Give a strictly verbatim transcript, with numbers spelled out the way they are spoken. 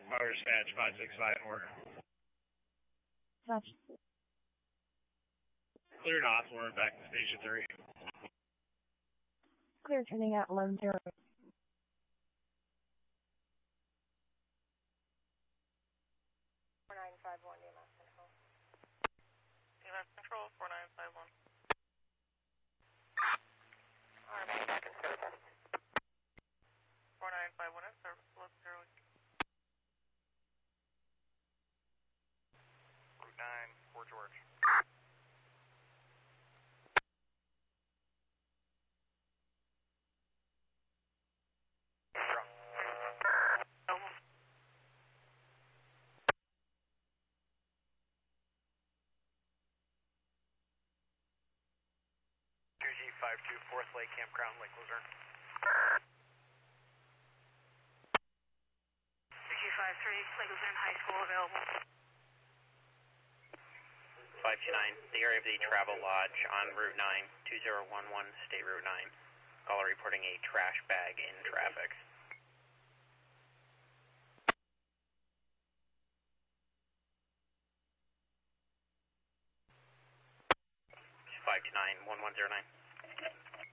Power dispatch five six five four. Touch. Cleared Osborne back to station three. Clear turning at one zero. four nine five one, E M S Control. E M S Control, four nine five one. R M A back in service. four nine five one in service, eleven zero eight. Route nine, Fort George. two G five two, fourth Lake Campground, Lake Luzerne. two G five three, Lake Luzerne High School available. five two nine, the area of the Travel Lodge on Route nine, two zero one one, State Route nine. Caller reporting a trash bag in traffic. five two nine, one one zero nine.